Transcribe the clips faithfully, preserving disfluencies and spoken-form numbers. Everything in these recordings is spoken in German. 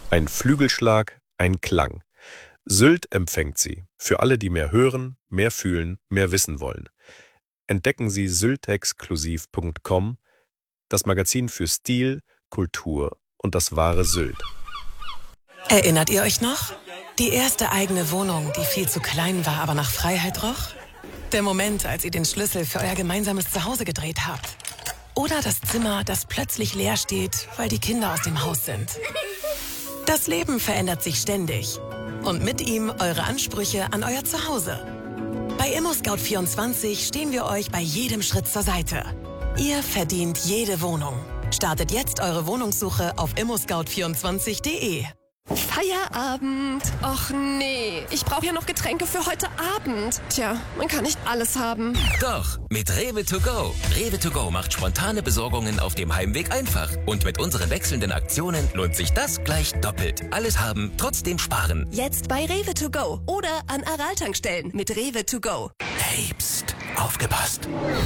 Ein Flügelschlag, ein Klang. Sylt empfängt Sie. Für alle, die mehr hören, mehr fühlen, mehr wissen wollen. Entdecken Sie syltexklusiv punkt com, das Magazin für Stil, Kultur und das wahre Sylt. Erinnert ihr euch noch? Die erste eigene Wohnung, die viel zu klein war, aber nach Freiheit roch? Der Moment, als ihr den Schlüssel für euer gemeinsames Zuhause gedreht habt. Oder das Zimmer, das plötzlich leer steht, weil die Kinder aus dem Haus sind. Das Leben verändert sich ständig. Und mit ihm eure Ansprüche an euer Zuhause. Bei ImmoScout vierundzwanzig stehen wir euch bei jedem Schritt zur Seite. Ihr verdient jede Wohnung. Startet jetzt eure Wohnungssuche auf immoscout vierundzwanzig punkt de. Feierabend. Och nee, ich brauche ja noch Getränke für heute Abend. Tja, man kann nicht alles haben. Doch, mit Rewe to go. Rewe to go macht spontane Besorgungen auf dem Heimweg einfach. Und mit unseren wechselnden Aktionen lohnt sich das gleich doppelt. Alles haben, trotzdem sparen. Jetzt bei Rewe to go oder an Aral-Tankstellen mit Rewe to go. Hey, pst, aufgepasst.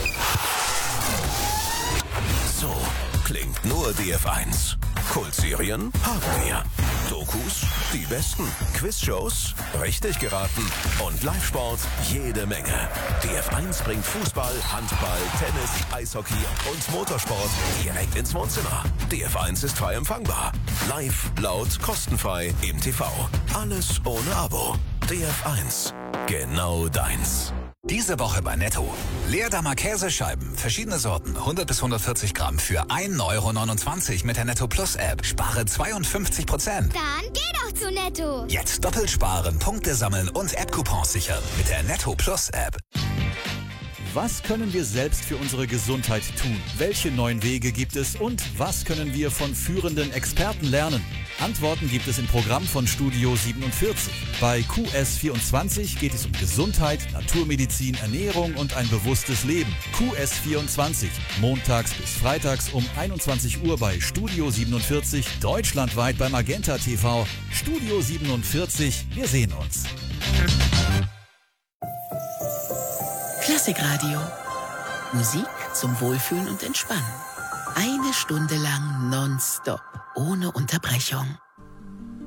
So klingt nur D F eins. Kultserien haben wir. Dokus, die besten. Quizshows, richtig geraten. Und Live-Sport, jede Menge. D F eins bringt Fußball, Handball, Tennis, Eishockey und Motorsport direkt ins Wohnzimmer. D F eins ist frei empfangbar. Live, laut, kostenfrei im T V. Alles ohne Abo. D F eins. Genau deins. Diese Woche bei Netto. Leerdammer Käsescheiben, verschiedene Sorten, hundert bis hundertvierzig Gramm für ein Euro neunundzwanzig mit der Netto Plus App. Spare zweiundfünfzig Prozent. Dann geh doch zu Netto. Jetzt doppelt sparen, Punkte sammeln und App-Coupons sichern mit der Netto Plus App. Was können wir selbst für unsere Gesundheit tun? Welche neuen Wege gibt es und was können wir von führenden Experten lernen? Antworten gibt es im Programm von Studio siebenundvierzig. Bei Q S vierundzwanzig geht es um Gesundheit, Naturmedizin, Ernährung und ein bewusstes Leben. Q S vierundzwanzig, montags bis freitags um einundzwanzig Uhr bei Studio siebenundvierzig, deutschlandweit bei Magenta T V. Studio siebenundvierzig, wir sehen uns. Klassikradio. Musik zum Wohlfühlen und Entspannen. Eine Stunde lang nonstop, ohne Unterbrechung.